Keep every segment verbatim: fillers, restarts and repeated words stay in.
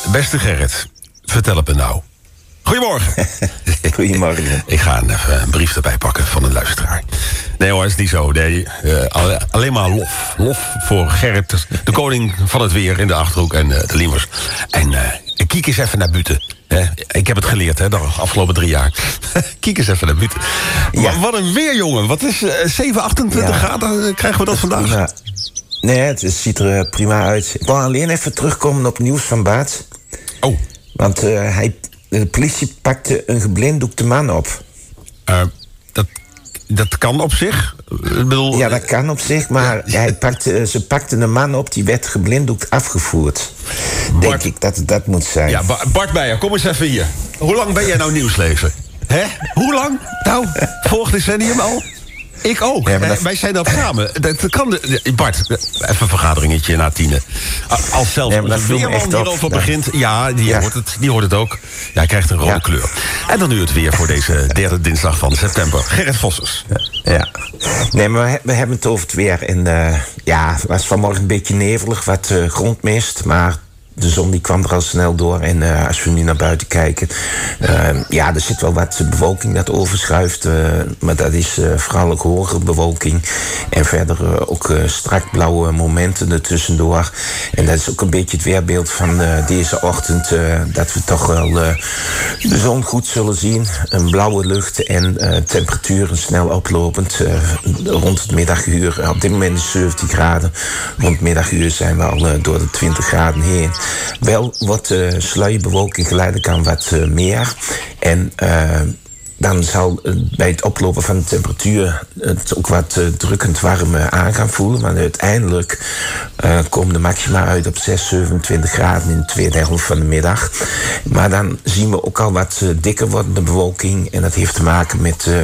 beste Gerrit, vertel het me nou. Goedemorgen. Goedemorgen. Ik ga even een brief erbij pakken van een luisteraar. Nee hoor, is niet zo. Nee, uh, alleen maar lof. Lof voor Gerrit, de koning van het weer in de Achterhoek en uh, de Liemers. En uh, kiek eens even naar buiten. Hè? Ik heb het geleerd, hè, de afgelopen drie jaar. Kiek eens even naar buiten. Ja. Wat een weer, jongen. Wat is uh, zeven, achtentwintig ja. graden? Krijgen we dat vandaag? Ja. Nee, het ziet er uh, prima uit. Ik wil alleen even terugkomen op nieuws van Baat. Oh. Want uh, hij, de politie pakte een geblinddoekte man op. Uh, dat, dat kan op zich? Ik bedoel, ja, dat kan op zich, maar ja. hij pakte, ze pakten een man op die werd geblinddoekt afgevoerd. Bart, denk ik dat het dat moet zijn. Ja, Bart Meijer, kom eens even hier. Hoe lang ben jij nou nieuwslezer? Hè? Hoe lang? Nou, vorig decennium al? Ik ook. Ja, dat... Wij zijn dat samen. Dat kan de... Bart, even een vergaderingetje na tienen. Als zelfs ja, onze weerman hierover op. begint... Ja, die, ja. Hoort het, die hoort het ook. Ja, hij krijgt een rode ja. kleur. En dan nu het weer voor deze derde dinsdag van september. Gerrit Vossers. Ja. ja. Nee, maar we, we hebben het over het weer. En uh, ja, het was vanmorgen een beetje nevelig. Wat uh, grondmist, maar... De zon die kwam er al snel door. En uh, als we nu naar buiten kijken... Uh, ja, er zit wel wat bewolking dat overschuift. Uh, maar dat is uh, vooral ook hogere bewolking. En verder uh, ook uh, strak blauwe momenten ertussendoor. En dat is ook een beetje het weerbeeld van uh, deze ochtend. Uh, dat we toch wel uh, de zon goed zullen zien. Een blauwe lucht en uh, temperaturen snel oplopend. Uh, rond het middaguur. Op dit moment is zeventien graden. Rond het middaguur zijn we al uh, door de twintig graden heen. Wel wordt uh, sluierbewolking geleidelijk aan wat uh, meer. En uh, dan zal uh, bij het oplopen van de temperatuur het ook wat uh, drukkend warm uh, aan gaan voelen. Maar uiteindelijk uh, komen de maxima uit op zes, zevenentwintig graden in de tweede helft van de middag. Maar dan zien we ook al wat uh, dikker wordende bewolking. En dat heeft te maken met... Uh,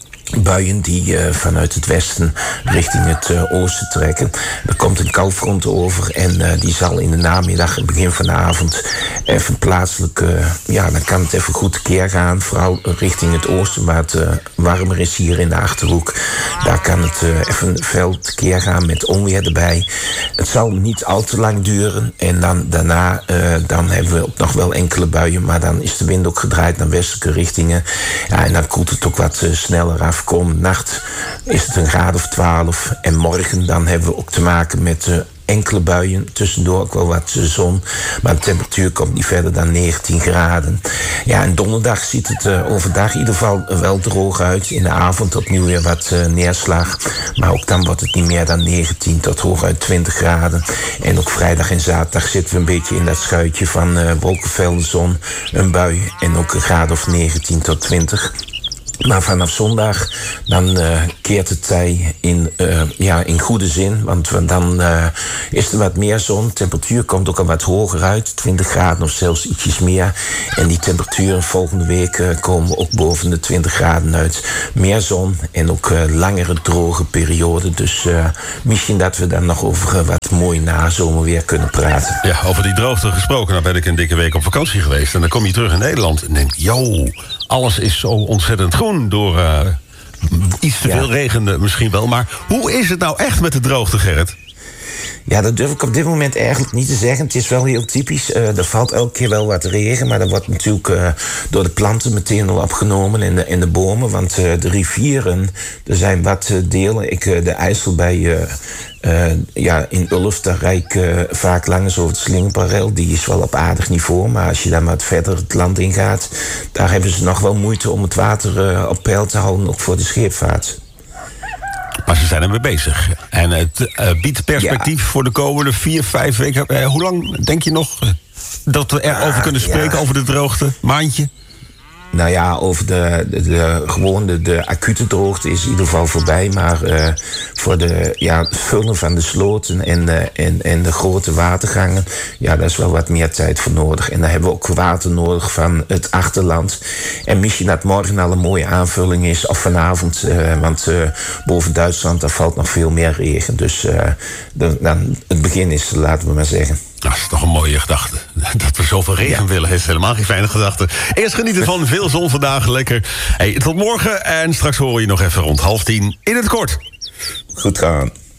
buien die uh, vanuit het westen richting het uh, oosten trekken. Er komt een koufront over en uh, die zal in de namiddag en begin van de avond even plaatselijk... Uh, ja, dan kan het even goed tekeer gaan, vooral richting het oosten, waar het uh, warmer is hier in de Achterhoek. Daar kan het uh, even fel tekeer gaan met onweer erbij. Het zal niet al te lang duren en dan daarna uh, dan hebben we ook nog wel enkele buien, maar dan is de wind ook gedraaid naar westelijke richtingen. Ja, en dan koelt het ook wat uh, sneller af. Komende nacht is het een graad of twaalf. En morgen dan hebben we ook te maken met uh, enkele buien. Tussendoor ook wel wat uh, zon. Maar de temperatuur komt niet verder dan negentien graden. Ja, en donderdag ziet het uh, overdag in ieder geval wel droog uit. In de avond opnieuw weer wat uh, neerslag. Maar ook dan wordt het niet meer dan negentien tot hooguit twintig graden. En ook vrijdag en zaterdag zitten we een beetje in dat schuitje van uh, wolkenvelden, zon, een bui. En ook een graad of negentien tot twintig. Maar vanaf zondag, dan uh, keert het tij in, uh, ja, in goede zin. Want dan uh, is er wat meer zon. De temperatuur komt ook al wat hoger uit. twintig graden of zelfs ietsjes meer. En die temperaturen volgende week uh, komen ook boven de twintig graden uit. Meer zon en ook uh, langere droge perioden. Dus uh, misschien dat we dan nog over uh, wat mooi nazomerweer kunnen praten. Ja, over die droogte gesproken. Nou ben ik een dikke week op vakantie geweest. En dan kom je terug in Nederland en denk, yo, alles is zo ontzettend groen door uh, iets te ja. veel regen misschien wel. Maar hoe is het nou echt met de droogte, Gerrit? Ja, dat durf ik op dit moment eigenlijk niet te zeggen. Het is wel heel typisch. Uh, er valt elke keer wel wat regen, maar dat wordt natuurlijk uh, door de planten meteen al opgenomen in de, in de bomen. Want uh, de rivieren, er zijn wat uh, delen. Ik, uh, de IJssel bij... Uh, Uh, ja, in Ulft, daar rijd ik uh, vaak langs over het Slingerparel. Die is wel op aardig niveau, maar als je daar wat verder het land in gaat, daar hebben ze nog wel moeite om het water uh, op peil te houden, ook voor de scheepvaart. Maar ze zijn ermee bezig. En het uh, biedt perspectief ja. voor de komende vier, vijf weken. Uh, hoe lang denk je nog dat we erover ah, kunnen spreken, ja. over de droogte? Maandje? Nou ja, over de, de, de, gewoon de, de acute droogte is in ieder geval voorbij. Maar uh, voor de ja, vullen van de sloten en, uh, en, en de grote watergangen, ja, daar is wel wat meer tijd voor nodig. En daar hebben we ook water nodig van het achterland. En misschien dat morgen al een mooie aanvulling is, of vanavond. Uh, want uh, boven Duitsland, daar valt nog veel meer regen. Dus uh, de, dan het begin is, laten we maar zeggen. Dat is toch een mooie gedachte. Dat we zoveel regen ja. willen, is helemaal geen fijne gedachte. Eerst genieten van veel zon vandaag, lekker. Hey, tot morgen en straks hoor je nog even rond half tien in het kort. Goed gaan.